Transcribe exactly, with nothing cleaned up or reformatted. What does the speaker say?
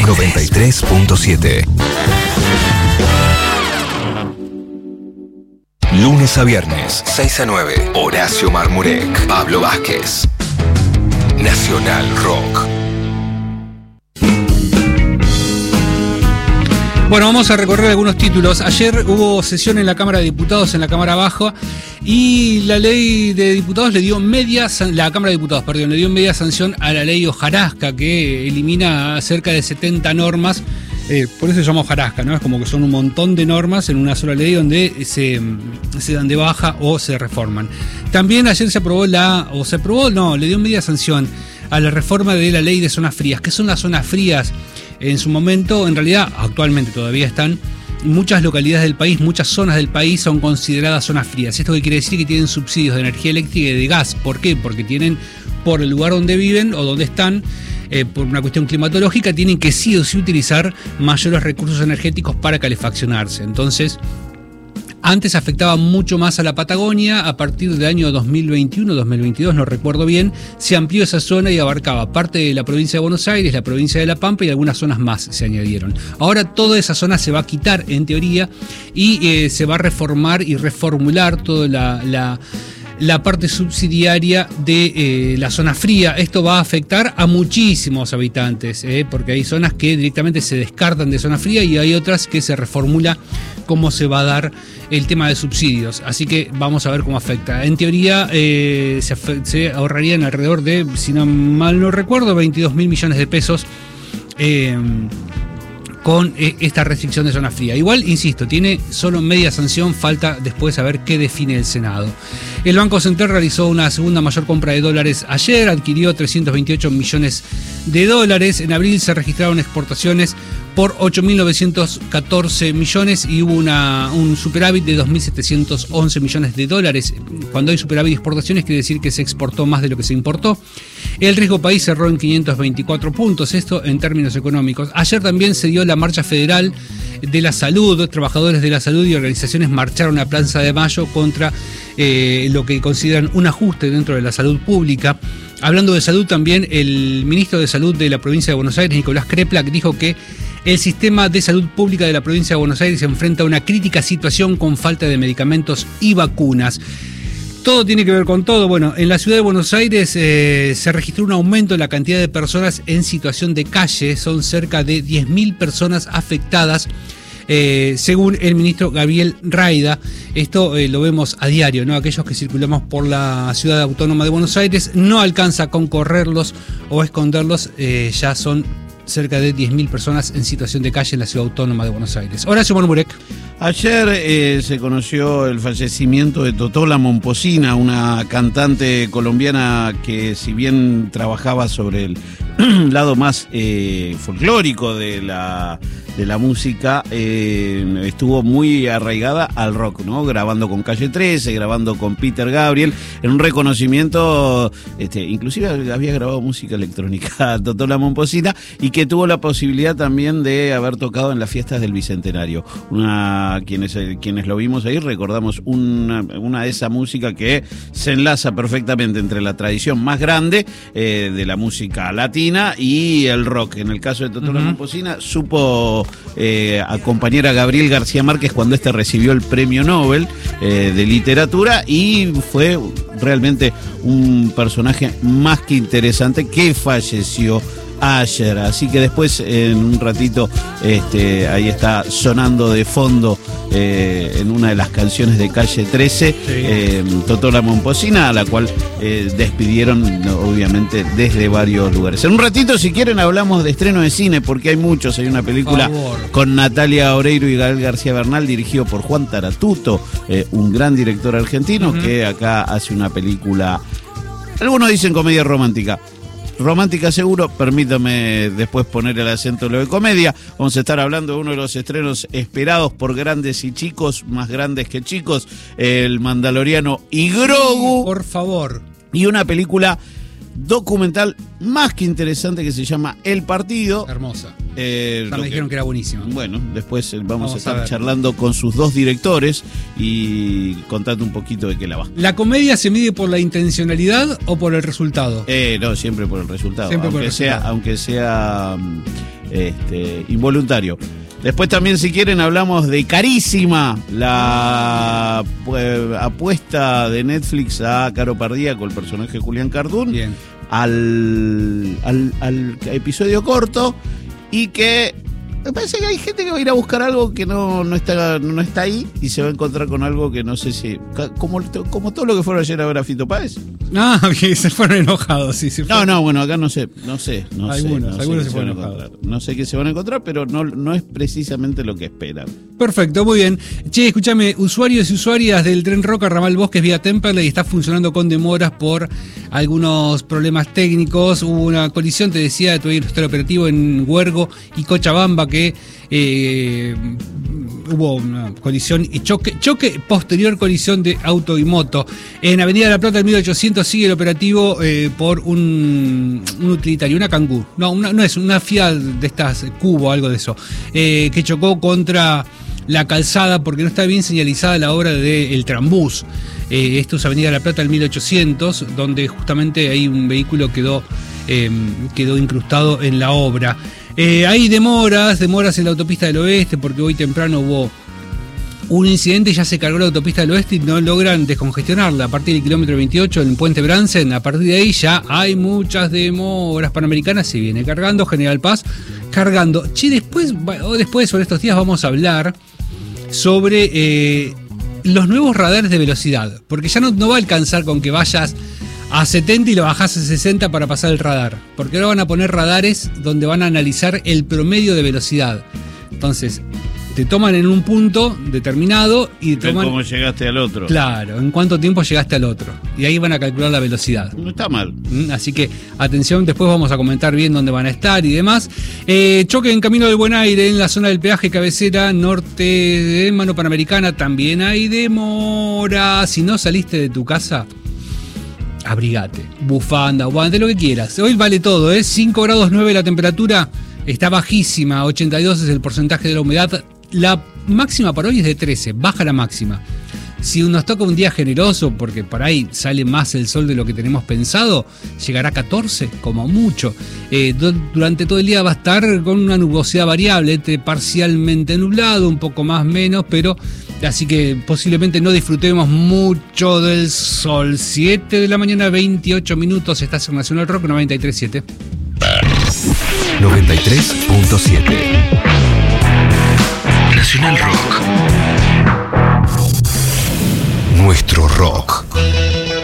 noventa y tres punto siete. Lunes a viernes, seis a nueve. Horacio Marmurek, Pablo Vázquez. Nacional Rock. Bueno, vamos a recorrer algunos títulos. Ayer hubo sesión en la Cámara de Diputados, en la Cámara Baja, y la ley de diputados le dio media, la Cámara de Diputados, perdón, le dio media sanción a la ley Hojarasca, que elimina cerca de setenta normas. Eh, por eso se llama hojarasca, ¿no? Es como que son un montón de normas en una sola ley donde se, se dan de baja o se reforman. También ayer se aprobó la, o se aprobó, no, le dio media sanción a la reforma de la ley de zonas frías. ¿Qué son las zonas frías? En su momento, en realidad, actualmente todavía están, muchas localidades del país, muchas zonas del país son consideradas zonas frías. ¿Esto qué quiere decir? Que tienen subsidios de energía eléctrica y de gas. ¿Por qué? Porque tienen, por el lugar donde viven o donde están, eh, por una cuestión climatológica, tienen que sí o sí utilizar mayores recursos energéticos para calefaccionarse. Entonces, antes afectaba mucho más a la Patagonia. A partir del año dos mil veintiuno, dos mil veintidós, no recuerdo bien, se amplió esa zona y abarcaba parte de la provincia de Buenos Aires, la provincia de La Pampa y algunas zonas más se añadieron. Ahora toda esa zona se va a quitar en teoría y eh, se va a reformar y reformular toda la... la la parte subsidiaria de eh, la zona fría. Esto va a afectar a muchísimos habitantes, eh, porque hay zonas que directamente se descartan de zona fría y hay otras que se reformula cómo se va a dar el tema de subsidios. Así que vamos a ver cómo afecta. En teoría eh, se, se ahorrarían alrededor de, si no mal no recuerdo, veintidós mil millones de pesos eh, con esta restricción de zona fría. Igual, insisto, tiene solo media sanción, falta después saber qué define el Senado. El Banco Central realizó una segunda mayor compra de dólares ayer, adquirió trescientos veintiocho millones de dólares. En abril se registraron exportaciones por ocho mil novecientos catorce millones y hubo una, un superávit de dos mil setecientos once millones de dólares. Cuando hay superávit de exportaciones quiere decir que se exportó más de lo que se importó. El riesgo país cerró en quinientos veinticuatro puntos, esto en términos económicos. Ayer también se dio la marcha federal de la salud. Trabajadores de la salud y organizaciones marcharon a Plaza de Mayo contra eh, lo que consideran un ajuste dentro de la salud pública. Hablando de salud también, el ministro de Salud de la provincia de Buenos Aires, Nicolás Kreplak, dijo que el sistema de salud pública de la provincia de Buenos Aires se enfrenta a una crítica situación con falta de medicamentos y vacunas. Todo tiene que ver con todo. Bueno, en la ciudad de Buenos Aires eh, se registró un aumento en la cantidad de personas en situación de calle. Son cerca de diez mil personas afectadas, eh, según el ministro Gabriel Rayda. Esto eh, lo vemos a diario, ¿no? Aquellos que circulamos por la ciudad autónoma de Buenos Aires, no alcanza a concorrerlos o esconderlos, eh, ya son cerca de diez mil personas en situación de calle en la ciudad autónoma de Buenos Aires. Horacio Marmurek. Ayer eh, se conoció el fallecimiento de Totola Momposina, una cantante colombiana que, si bien trabajaba sobre el lado más eh, folclórico de la, de la música, eh, estuvo muy arraigada al rock, ¿no? Grabando con Calle trece, grabando con Peter Gabriel, en un reconocimiento, este, inclusive había grabado música electrónica Totola Momposina, y que tuvo la posibilidad también de haber tocado en las fiestas del Bicentenario. Una, quienes, quienes lo vimos ahí recordamos una, una de esa música que se enlaza perfectamente entre la tradición más grande eh, de la música latina y el rock. En el caso de Totola uh-huh. Momposina, supo eh, acompañar a Gabriel García Márquez cuando este recibió el premio Nobel eh, de literatura, y fue realmente un personaje más que interesante que falleció ayer. Así que después, en un ratito, este, ahí está sonando de fondo eh, en una de las canciones de Calle trece, sí. eh, Totola Momposina, a la cual eh, despidieron, obviamente, desde varios lugares. En un ratito, si quieren, hablamos de estreno de cine, porque hay muchos. Hay una película con Natalia Oreiro y Gael García Bernal, dirigido por Juan Taratuto, eh, un gran director argentino, uh-huh. que acá hace una película, algunos dicen comedia romántica. Romántica seguro, permítame después poner el acento en lo de comedia. Vamos a estar hablando de uno de los estrenos esperados por grandes y chicos, más grandes que chicos, El Mandaloriano y Grogu. Sí, por favor. Y una película documental más que interesante que se llama El Partido. Hermosa. Eh, ya me dijeron que, que era buenísima. Bueno, después vamos, vamos a estar a charlando con sus dos directores y contando un poquito de qué la va. ¿La comedia se mide por la intencionalidad o por el resultado? Eh, no, siempre por el resultado. Siempre aunque por el sea, resultado. Aunque sea este, involuntario. Después también, si quieren, hablamos de Carísima, la pues, apuesta de Netflix a Caro Pardía con el personaje de Julián Cardún. Bien. Al, al, al episodio corto, y que me parece que hay gente que va a ir a buscar algo que no, no, está, no está ahí y se va a encontrar con algo que no sé si... Como, como todo lo que fueron ayer a ver a Fito Páez. Ah, que se fueron enojados, sí. Se no, fueron. no, bueno, acá no sé, no sé, no algunos, sé. No algunos sé se fueron enojados. No sé qué se van a encontrar, pero no, no es precisamente lo que esperan. Perfecto, muy bien. Che, escúchame, usuarios y usuarias del tren Roca Ramal Bosques vía Temperley está funcionando con demoras por algunos problemas técnicos. Hubo una colisión, te decía, todavía no está el operativo en Huergo y Cochabamba, que eh, hubo una colisión y choque, choque posterior colisión de auto y moto. En Avenida La Plata, el mil ochocientos, sigue el operativo eh, por un, un utilitario, una Kangoo. No, una, no es una Fiat de estas, Cubo, algo de eso, eh, que chocó contra la calzada porque no está bien señalizada la obra del Trambús. Eh, esto es Avenida La Plata, el mil ochocientos, donde justamente ahí un vehículo quedó, eh, quedó incrustado en la obra. Eh, hay demoras, demoras en la autopista del oeste, porque hoy temprano hubo un incidente, ya se cargó la autopista del oeste y no logran descongestionarla. A partir del kilómetro veintiocho en Puente Bransen, a partir de ahí ya hay muchas demoras. Panamericana se viene cargando, General Paz cargando. Che, después, después sobre estos días vamos a hablar sobre eh, los nuevos radares de velocidad, porque ya no, no va a alcanzar con que vayas a setenta y lo bajás a sesenta para pasar el radar, porque ahora van a poner radares donde van a analizar el promedio de velocidad. Entonces, te toman en un punto determinado y te toman... ¿Cómo llegaste al otro? Claro, en cuánto tiempo llegaste al otro. Y ahí van a calcular la velocidad. No está mal. Así que, atención, después vamos a comentar bien dónde van a estar y demás. Eh, choque en Camino del Buen Aire, en la zona del peaje cabecera norte de Mano Panamericana. También hay demora. Si no saliste de tu casa, abrigate, bufanda, guante, lo que quieras. Hoy vale todo, ¿eh? cinco grados nueve la temperatura, está bajísima, ochenta y dos es el porcentaje de la humedad. La máxima para hoy es de trece, baja la máxima. Si nos toca un día generoso, porque por ahí sale más el sol de lo que tenemos pensado, llegará a catorce, como mucho. Eh, do, durante todo el día va a estar con una nubosidad variable, entre parcialmente nublado, un poco más menos, pero así que posiblemente no disfrutemos mucho del sol. siete de la mañana, veintiocho minutos, estás en Nacional Rock noventa y tres punto siete. noventa y tres punto siete. Nacional Rock. Nuestro rock.